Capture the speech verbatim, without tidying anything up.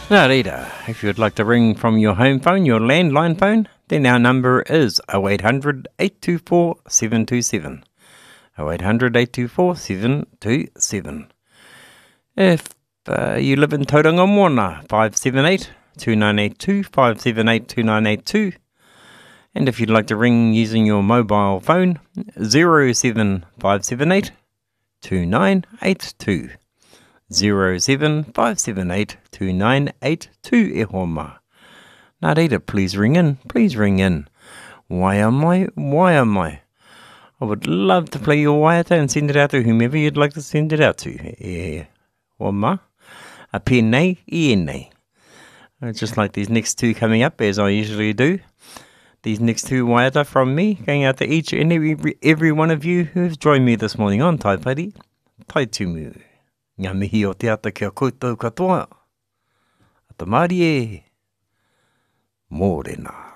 Nā reira, if you'd like to ring from your home phone, your landline phone, then our number is oh eight hundred, eight two four, seven two seven. oh eight hundred, eight two four, seven two seven. If uh, you live in Tauranga Moana, five seven eight, two nine eight two, five seven eight, two nine eight two. And if you'd like to ring using your mobile phone, zero seven five seven eight, two nine eight two. zero seven five seven eight, two nine eight two e homa. Nā reira, please ring in, please ring in. Why am I? Why am I? I would love to play your waiata and send it out to whomever you'd like to send it out to. E homa. A pēnei, I enei. Just like these next two coming up, as I usually do. These next two waiata from me, going out to each and every, every one of you who have joined me this morning on Tai Whare, Tai Tumu. Ngā mihi o te ata kia koutou katoa. Ata Mārie. Mōrena.